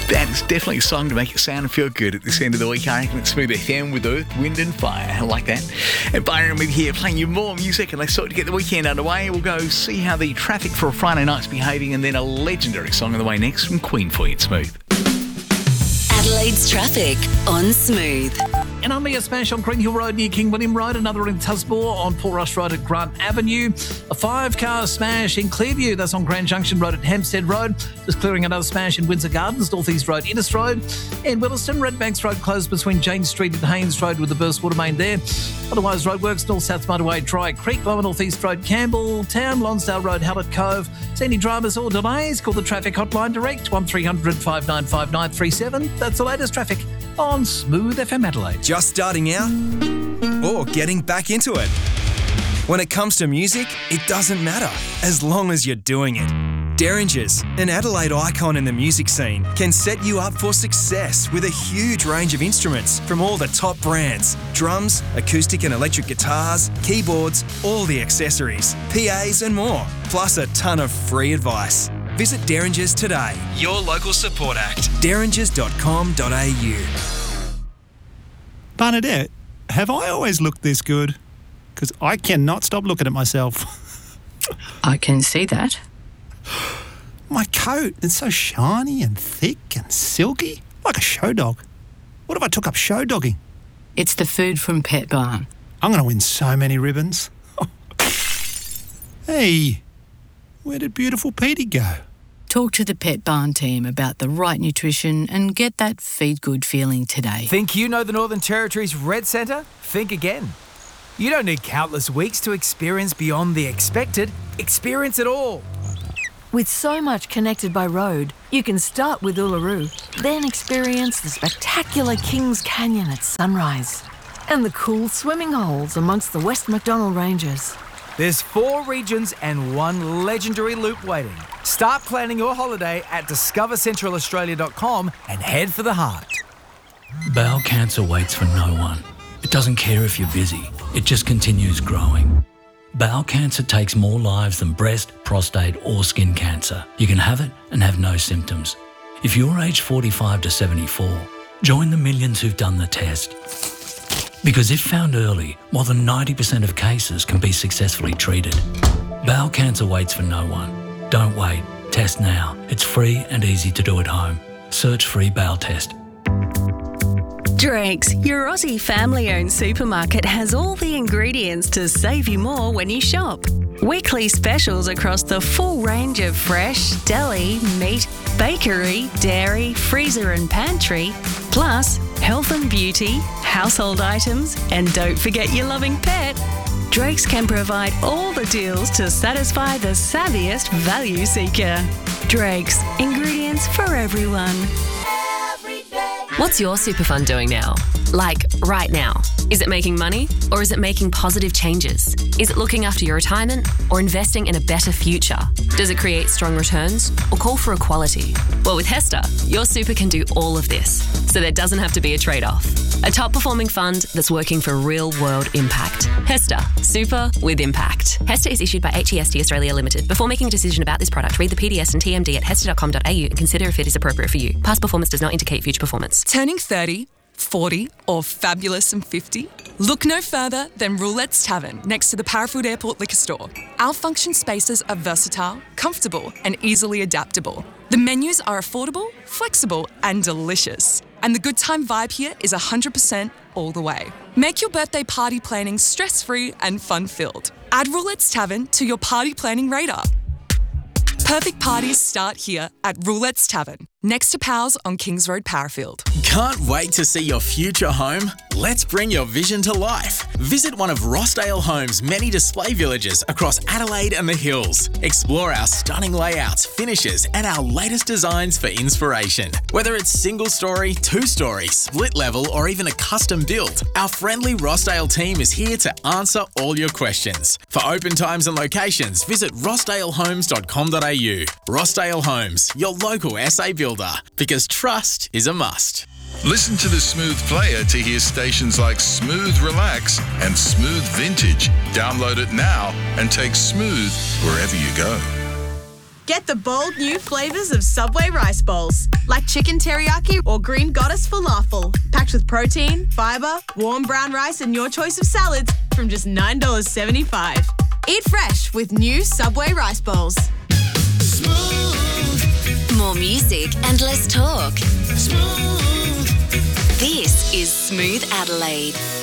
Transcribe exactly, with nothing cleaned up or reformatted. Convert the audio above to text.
That is definitely a song to make it sound and feel good at this end of the week. I reckon it's Smooth F M with Earth, Wind and Fire. I like that. And Byron with here playing you more music, and let's start to get the weekend underway. We'll go see how the traffic for a Friday night's behaving, and then a legendary song on the way next from Queen for you at Smooth. Adelaide's traffic on Smooth. An unmega smash on Green Hill Road near King William Road, another in Tusmore on Port Rush Road at Grant Avenue, a five-car smash in Clearview, that's on Grand Junction Road at Hampstead Road, just clearing another smash in Windsor Gardens, North East Road, Innes Road, in Williston, Redbanks Road closed between James Street and Haynes Road with the burst water main there. Otherwise, roadworks, North-South Motorway, Dry Creek, Lower North East Road, Campbell Town, Lonsdale Road, Hallett Cove. See any dramas or delays? Call the traffic hotline direct, one three hundred, five nine five, nine three seven. That's the latest traffic on Smooth F M Adelaide. Just starting out or getting back into it? When it comes to music, it doesn't matter as long as you're doing it. Derringers, an Adelaide icon in the music scene, can set you up for success with a huge range of instruments from all the top brands. Drums, acoustic and electric guitars, keyboards, all the accessories, P As and more, plus a ton of free advice. Visit Derringers today, your local support act, derringers dot com dot a u. Bernadette, have I always looked this good? Because I cannot stop looking at myself. I can see that. My coat, it's so shiny and thick and silky, like a show dog. What if I took up show dogging? It's the food from Pet Barn. I'm going to win so many ribbons. Hey, where did beautiful Petey go? Talk to the Pet Barn team about the right nutrition and get that feed good feeling today. Think you know the Northern Territory's Red Centre? Think again. You don't need countless weeks to experience beyond the expected. Experience it all. With so much connected by road, you can start with Uluru, then experience the spectacular Kings Canyon at sunrise and the cool swimming holes amongst the West Macdonnell Ranges. There's four regions and one legendary loop waiting. Start planning your holiday at discover central australia dot com and head for the heart. Bowel cancer waits for no one. It doesn't care if you're busy. It just continues growing. Bowel cancer takes more lives than breast, prostate or skin cancer. You can have it and have no symptoms. If you're aged forty-five to seventy-four, join the millions who've done the test. Because if found early, more than ninety percent of cases can be successfully treated. Bowel cancer waits for no one. Don't wait. Test now. It's free and easy to do at home. Search free bowel test. Drake's, your Aussie family-owned supermarket, has all the ingredients to save you more when you shop. Weekly specials across the full range of fresh, deli, meat, bakery, dairy, freezer and pantry, plus health and beauty, household items, and don't forget your loving pet. Drake's can provide all the deals to satisfy the savviest value seeker. Drake's, ingredients for everyone. What's your super fund doing now? Like, right now. Is it making money or is it making positive changes? Is it looking after your retirement or investing in a better future? Does it create strong returns or call for equality? Well, with HESTA, your super can do all of this, so there doesn't have to be a trade-off. A top-performing fund that's working for real-world impact. HESTA, super with impact. HESTA is issued by H E S T Australia Limited. Before making a decision about this product, read the P D S and T M D at hesta dot com dot a u and consider if it is appropriate for you. Past performance does not indicate future performance. Turning thirty, forty or fabulous and fifty? Look no further than Roulette's Tavern next to the Parafield Airport Liquor Store. Our function spaces are versatile, comfortable and easily adaptable. The menus are affordable, flexible and delicious. And the good time vibe here is one hundred percent all the way. Make your birthday party planning stress-free and fun-filled. Add Roulette's Tavern to your party planning radar. Perfect parties start here at Roulette's Tavern, next to Powell's on Kings Road, Parafield. Can't wait to see your future home? Let's bring your vision to life. Visit one of Rossdale Homes' many display villages across Adelaide and the Hills. Explore our stunning layouts, finishes, and our latest designs for inspiration. Whether it's single story, two story, split level, or even a custom build, our friendly Rossdale team is here to answer all your questions. For open times and locations, visit rossdale homes dot com dot a u. Rossdale Homes, your local S A builder, because trust is a must. Listen to the Smooth Player to hear stations like Smooth Relax and Smooth Vintage. Download it now and take Smooth wherever you go. Get the bold new flavours of Subway rice bowls, like chicken teriyaki or green goddess falafel, packed with protein, fibre, warm brown rice and your choice of salads from just nine dollars seventy-five. Eat fresh with new Subway rice bowls. More music and less talk. This is Smooth Adelaide.